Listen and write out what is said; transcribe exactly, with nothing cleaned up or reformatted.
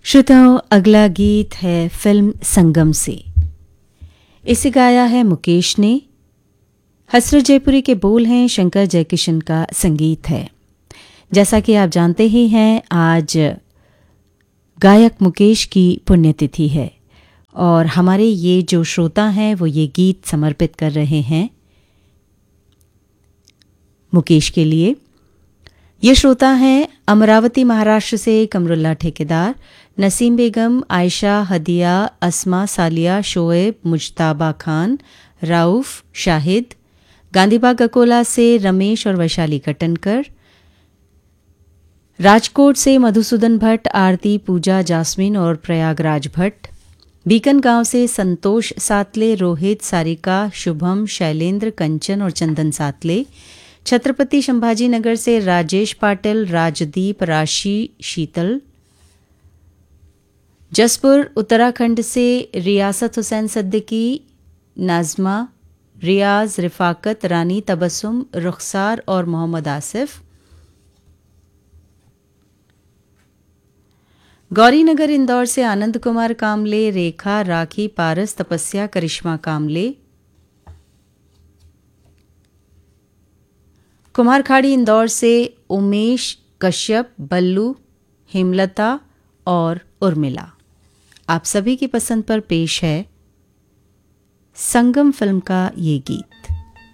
श्रोताओं, अगला गीत है फिल्म संगम से। इसे गाया है मुकेश ने। हसरत जयपुरी के बोल हैं, शंकर जयकिशन का संगीत है। जैसा कि आप जानते ही हैं, आज गायक मुकेश की पुण्यतिथि है और हमारे ये जो श्रोता हैं वो ये गीत समर्पित कर रहे हैं मुकेश के लिए। ये श्रोता हैं अमरावती महाराष्ट्र से कमरुल्ला ठेकेदार, नसीम बेगम, आयशा, हदिया, अस्मा, सालिया, शोएब, मुजताबा खान, राउफ, शाहिद, गांधीबाग अकोला से रमेश और वैशाली कटनकर, राजकोट से मधुसूदन भट्ट, आरती, पूजा, जास्मिन और प्रयागराज भट्ट, बीकन गांव से संतोष सातले, रोहित, सारिका, शुभम, शैलेंद्र, कंचन और चंदन सातले, छत्रपति संभाजी नगर से राजेश पाटिल, राजदीप, राशि, शीतल, जसपुर उत्तराखंड से रियासत हुसैन सिद्दीकी, नाजमा, रियाज, रिफाकत, रानी, तबस्सुम, रुखसार और मोहम्मद आसिफ, गौरीनगर इंदौर से आनंद कुमार कामले, रेखा, राखी, पारस, तपस्या, करिश्मा कामले, कुमारखाड़ी इंदौर से उमेश कश्यप, बल्लू, हेमलता और उर्मिला। आप सभी की पसंद पर पेश है संगम फिल्म का ये गीत।